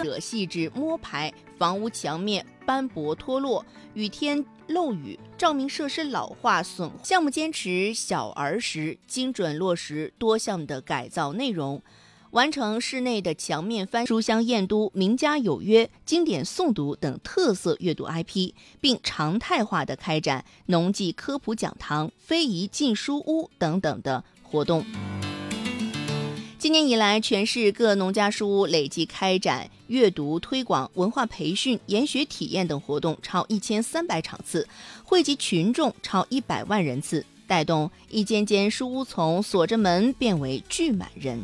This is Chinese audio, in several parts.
者细致摸排房屋墙面斑驳脱落、雨天漏雨、照明设施老化损坏。项目坚持小而实，精准落实多项的改造内容，完成室内的墙面翻书香燕都、名家有约、经典诵读等特色阅读 IP， 并常态化的开展农技科普讲堂、非遗进书屋等等的活动。今年以来，全市各农家书屋累计开展阅读推广、文化培训、研学体验等活动超1300场次，惠及群众超100万人次，带动一间间书屋从锁着门变为聚满人。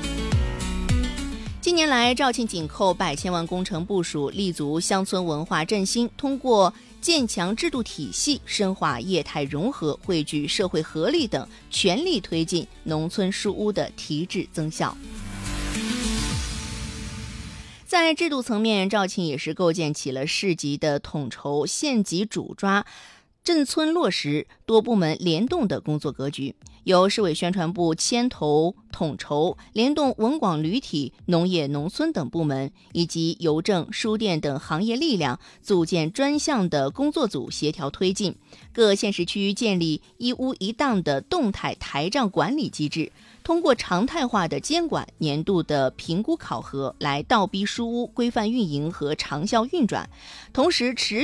近年来，肇庆紧扣100千万工程部署，立足乡村文化振兴，通过建强制度体系、深化业态融合、汇聚社会合力等，全力推进农村书屋的提质增效。在制度层面，肇庆也是构建起了市级的统筹、县级主抓、镇村落实、多部门联动的工作格局，由市委宣传部牵头统筹，联动文广旅体、农业农村等部门，以及邮政、书店等行业力量，组建专项的工作组协调推进。各县市区建立一屋一档的动态台账管理机制，通过常态化的监管、年度的评估考核来倒逼书屋规范运营和长效运转，同时持